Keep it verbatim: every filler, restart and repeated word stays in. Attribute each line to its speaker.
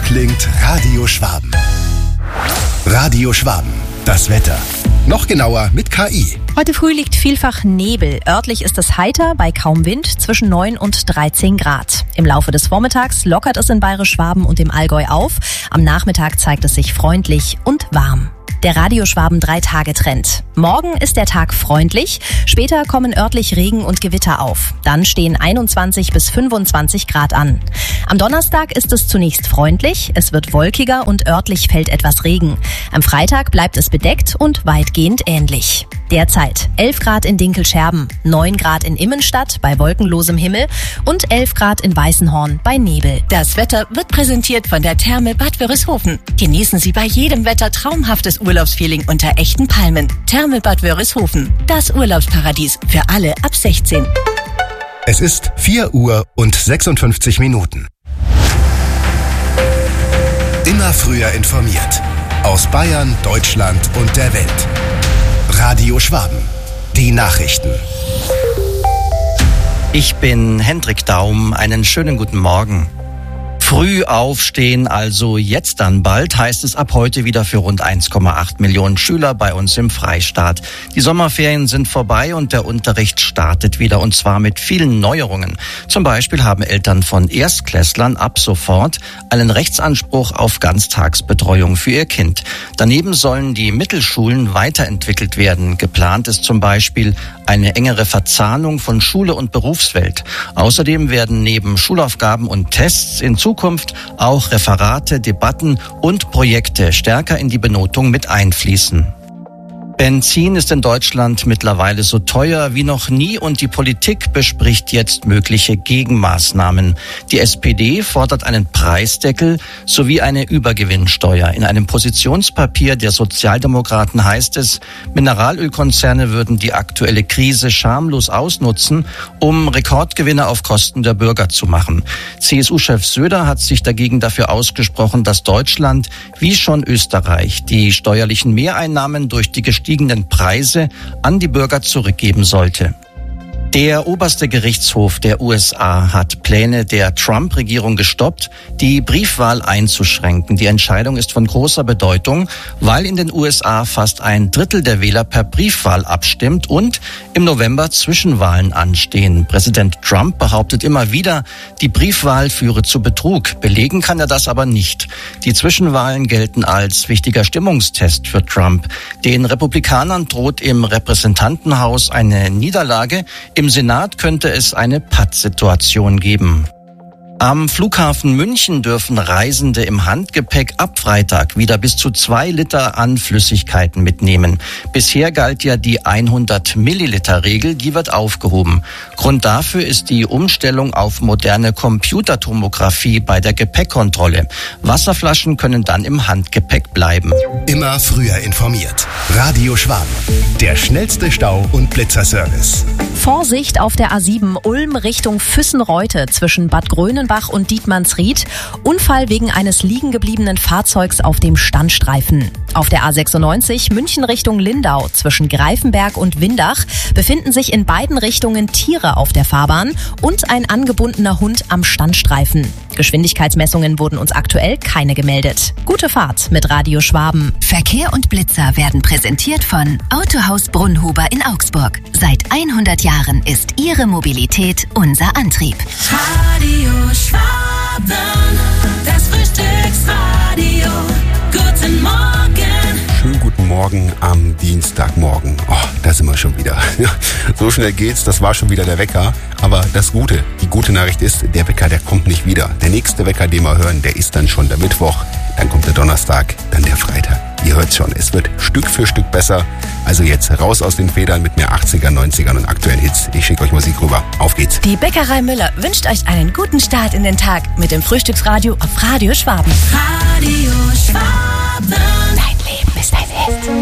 Speaker 1: klingt Radio Schwaben. Radio Schwaben, das Wetter. Noch genauer mit K I.
Speaker 2: Heute früh liegt vielfach Nebel. Örtlich ist es heiter, bei kaum Wind, zwischen neun und dreizehn Grad. Im Laufe des Vormittags lockert es in Bayerisch-Schwaben und dem Allgäu auf. Am Nachmittag zeigt es sich freundlich und warm. Der Radio Schwaben drei Tage Trend. Morgen ist der Tag freundlich, später kommen örtlich Regen und Gewitter auf. Dann stehen einundzwanzig bis fünfundzwanzig Grad an. Am Donnerstag ist es zunächst freundlich, es wird wolkiger und örtlich fällt etwas Regen. Am Freitag bleibt es bedeckt und weitgehend ähnlich. Derzeit elf Grad in Dinkelscherben, neun Grad in Immenstadt bei wolkenlosem Himmel und elf Grad in Weißenhorn bei Nebel.
Speaker 3: Das Wetter wird präsentiert von der Therme Bad Wörishofen. Genießen Sie bei jedem Wetter traumhaftes Urlaubsfeeling unter echten Palmen. Therme Bad Wörishofen, das Urlaubsparadies für alle ab sechzehn.
Speaker 1: Es ist vier Uhr und sechsundfünfzig Minuten. Immer früher informiert. Aus Bayern, Deutschland und der Welt. Radio Schwaben. Die Nachrichten.
Speaker 4: Ich bin Hendrik Daum. Einen schönen guten Morgen. Früh aufstehen, also jetzt dann bald, heißt es ab heute wieder für rund eins Komma acht Millionen Schüler bei uns im Freistaat. Die Sommerferien sind vorbei und der Unterricht startet wieder, und zwar mit vielen Neuerungen. Zum Beispiel haben Eltern von Erstklässlern ab sofort einen Rechtsanspruch auf Ganztagsbetreuung für ihr Kind. Daneben sollen die Mittelschulen weiterentwickelt werden. Geplant ist zum Beispiel eine engere Verzahnung von Schule und Berufswelt. Außerdem werden neben Schulaufgaben und Tests in Zukunft auch Referate, Debatten und Projekte stärker in die Benotung mit einfließen. Benzin ist in Deutschland mittlerweile so teuer wie noch nie und die Politik bespricht jetzt mögliche Gegenmaßnahmen. Die S P D fordert einen Preisdeckel sowie eine Übergewinnsteuer. In einem Positionspapier der Sozialdemokraten heißt es, Mineralölkonzerne würden die aktuelle Krise schamlos ausnutzen, um Rekordgewinne auf Kosten der Bürger zu machen. C S U-Chef Söder hat sich dagegen dafür ausgesprochen, dass Deutschland, wie schon Österreich, die steuerlichen Mehreinnahmen durch die gestiegenen Preise an die Bürger zurückgeben sollte. Der oberste Gerichtshof der U S A hat Pläne der Trump-Regierung gestoppt, die Briefwahl einzuschränken. Die Entscheidung ist von großer Bedeutung, weil in den U S A fast ein Drittel der Wähler per Briefwahl abstimmt und im November Zwischenwahlen anstehen. Präsident Trump behauptet immer wieder, die Briefwahl führe zu Betrug. Belegen kann er das aber nicht. Die Zwischenwahlen gelten als wichtiger Stimmungstest für Trump. Den Republikanern droht im Repräsentantenhaus eine Niederlage. Im Senat könnte es eine Pattsituation geben. Am Flughafen München dürfen Reisende im Handgepäck ab Freitag wieder bis zu zwei Liter an Flüssigkeiten mitnehmen. Bisher galt ja die hundert Milliliter Regel, die wird aufgehoben. Grund dafür ist die Umstellung auf moderne Computertomographie bei der Gepäckkontrolle. Wasserflaschen können dann im Handgepäck bleiben.
Speaker 1: Immer früher informiert. Radio Schwaben. Der schnellste Stau- und Blitzerservice.
Speaker 2: Vorsicht auf der A sieben Ulm Richtung Füssenreute zwischen Bad Grönenbach und Dietmannsried. Unfall wegen eines liegen gebliebenen Fahrzeugs auf dem Standstreifen. Auf der A sechsundneunzig München Richtung Lindau zwischen Greifenberg und Windach befinden sich in beiden Richtungen Tiere auf der Fahrbahn und ein angebundener Hund am Standstreifen. Geschwindigkeitsmessungen wurden uns aktuell keine gemeldet. Gute Fahrt mit Radio Schwaben.
Speaker 5: Verkehr und Blitzer werden präsentiert von Autohaus Brunnhuber in Augsburg. Seit hundert Jahren ist Ihre Mobilität unser Antrieb.
Speaker 3: Radio Schwaben, das Frühstücksradio. Guten Morgen.
Speaker 6: Schönen guten Morgen am Dienstagmorgen. Oh, da sind wir schon wieder. Ja, so schnell geht's, das war schon wieder der Wecker. Aber das Gute, die gute Nachricht ist, der Wecker, der kommt nicht wieder. Der nächste Wecker, den wir hören, der ist dann schon der Mittwoch. Dann kommt der Donnerstag, dann der Freitag. Ihr hört's schon, es wird Stück für Stück besser. Also jetzt raus aus den Federn mit mehr achtziger, neunzigern und aktuellen Hits. Ich schicke euch Musik rüber. Auf geht's.
Speaker 3: Die Bäckerei Müller wünscht euch einen guten Start in den Tag mit dem Frühstücksradio auf Radio Schwaben. Radio Schwaben. Dein Leben ist ein Hit.